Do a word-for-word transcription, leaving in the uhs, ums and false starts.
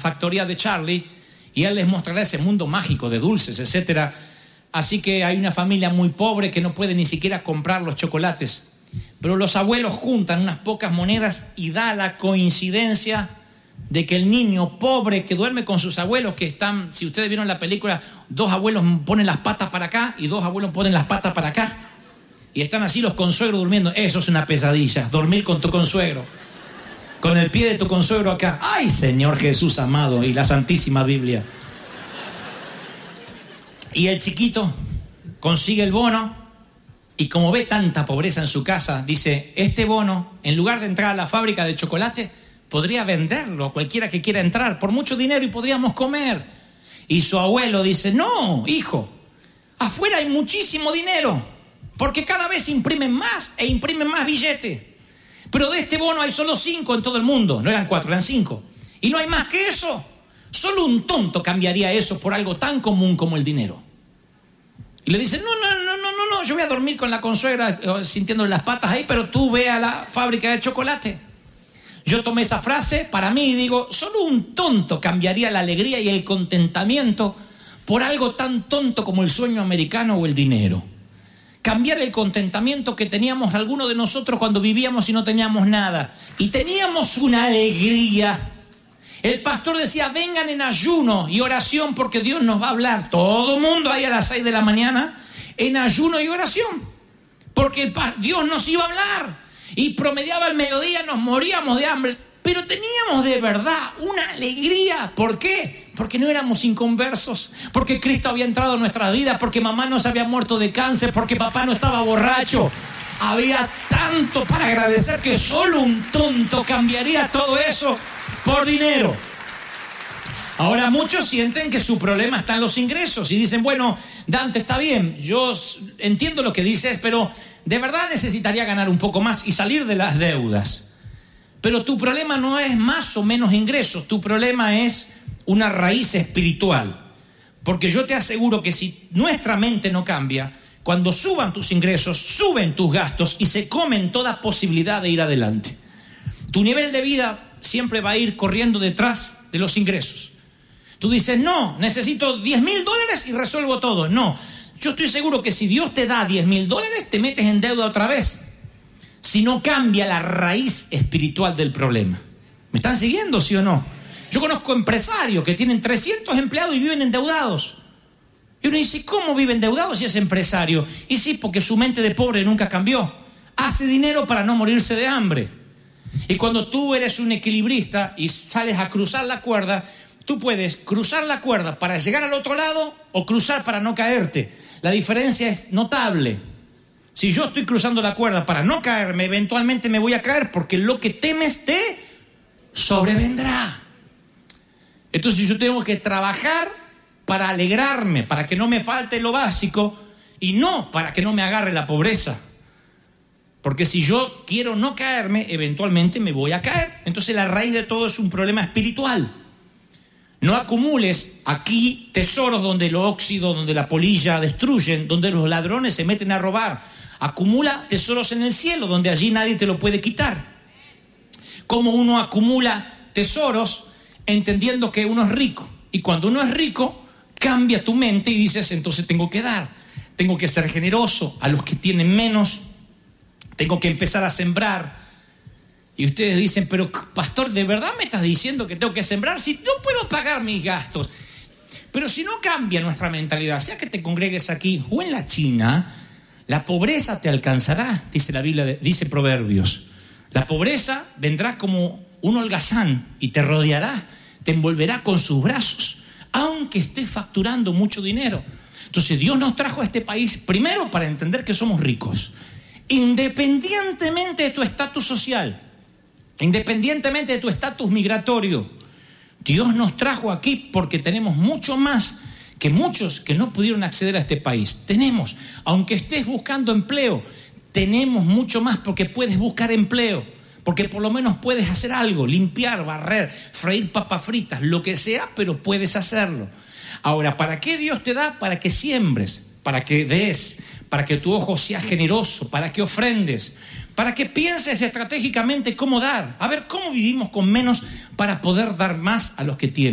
factoría de Charlie y él les mostrará ese mundo mágico de dulces, etcétera. Así que hay una familia muy pobre que no puede ni siquiera comprar los chocolates. Pero los abuelos juntan unas pocas monedas y da la coincidencia de que el niño pobre que duerme con sus abuelos, que están, si ustedes vieron la película, dos abuelos ponen las patas para acá y dos abuelos ponen las patas para acá. Y están así los consuegros durmiendo. Eso es una pesadilla, dormir con tu consuegro. Con el pie de tu consuegro acá. ¡Ay, Señor Jesús amado! Y la Santísima Biblia. Y el chiquito consigue el bono y como ve tanta pobreza en su casa, dice, este bono, en lugar de entrar a la fábrica de chocolate, podría venderlo a cualquiera que quiera entrar por mucho dinero y podríamos comer. Y su abuelo dice, no, hijo, afuera hay muchísimo dinero, porque cada vez imprimen más e imprimen más billetes. Pero de este bono hay solo cinco en todo el mundo, no eran cuatro, eran cinco. Y no hay más que eso. Solo un tonto cambiaría eso por algo tan común como el dinero. Y le dice, no, no, no, no, no, no, yo voy a dormir con la consuegra eh, sintiéndole las patas ahí, pero tú ve a la fábrica de chocolate. Yo tomé esa frase para mí y digo, solo un tonto cambiaría la alegría y el contentamiento por algo tan tonto como el sueño americano o el dinero. Cambiar el contentamiento que teníamos algunos de nosotros cuando vivíamos y no teníamos nada. Y teníamos una alegría. El pastor decía, vengan en ayuno y oración porque Dios nos va a hablar. Todo el mundo ahí a las seis de la mañana en ayuno y oración. Porque el pa- Dios nos iba a hablar. Y promediaba el mediodía, nos moríamos de hambre. Pero teníamos de verdad una alegría. ¿Por qué? Porque no éramos inconversos. Porque Cristo había entrado en nuestra vida. Porque mamá no se había muerto de cáncer. Porque papá no estaba borracho. Había tanto para agradecer que solo un tonto cambiaría todo eso por dinero. Ahora muchos sienten que su problema está en los ingresos y dicen, bueno, Dante, está bien, yo entiendo lo que dices, pero de verdad necesitaría ganar un poco más y salir de las deudas. Pero tu problema no es más o menos ingresos, tu problema es una raíz espiritual. Porque yo te aseguro que si nuestra mente no cambia, cuando suban tus ingresos, suben tus gastos y se comen toda posibilidad de ir adelante. Tu nivel de vida siempre va a ir corriendo detrás de los ingresos. Tú dices, no, necesito diez mil dólares y resuelvo todo. No, yo estoy seguro que si Dios te da diez mil dólares, te metes en deuda otra vez. Si no cambia la raíz espiritual del problema. ¿Me están siguiendo, sí o no? Yo conozco empresarios que tienen trescientos empleados y viven endeudados. Y uno dice, ¿cómo vive endeudado si es empresario? Y sí, porque su mente de pobre nunca cambió. Hace dinero para no morirse de hambre. Y cuando tú eres un equilibrista y sales a cruzar la cuerda, tú puedes cruzar la cuerda para llegar al otro lado o cruzar para no caerte. La diferencia es notable. Si yo estoy cruzando la cuerda para no caerme, eventualmente me voy a caer porque lo que temes te sobrevendrá. Entonces yo tengo que trabajar para alegrarme, para que no me falte lo básico y no para que no me agarre la pobreza. Porque si yo quiero no caerme, eventualmente me voy a caer. Entonces la raíz de todo es un problema espiritual. No acumules aquí tesoros donde el óxido, donde la polilla destruyen, donde los ladrones se meten a robar. Acumula tesoros en el cielo, donde allí nadie te lo puede quitar. Como uno acumula tesoros entendiendo que uno es rico. Y cuando uno es rico, cambia tu mente y dices, entonces tengo que dar. Tengo que ser generoso a los que tienen menos. Tengo que empezar a sembrar. Y ustedes dicen, pero pastor, ¿de verdad me estás diciendo que tengo que sembrar? Si no puedo pagar mis gastos. Pero si no cambia nuestra mentalidad, sea que te congregues aquí o en la China, la pobreza te alcanzará, dice la Biblia, dice Proverbios. La pobreza vendrá como un holgazán y te rodeará, te envolverá con sus brazos, aunque estés facturando mucho dinero. Entonces Dios nos trajo a este país primero para entender que somos ricos. Independientemente de tu estatus social, independientemente de tu estatus migratorio, Dios nos trajo aquí porque tenemos mucho más que muchos que no pudieron acceder a este país. Tenemos, aunque estés buscando empleo, tenemos mucho más porque puedes buscar empleo, porque por lo menos puedes hacer algo, limpiar, barrer, freír papas fritas, lo que sea, pero puedes hacerlo. Ahora, ¿para qué Dios te da? Para que siembres, para que des, para que tu ojo sea generoso, para que ofrendes, para que pienses estratégicamente cómo dar. A ver, ¿cómo vivimos con menos para poder dar más a los que tienen?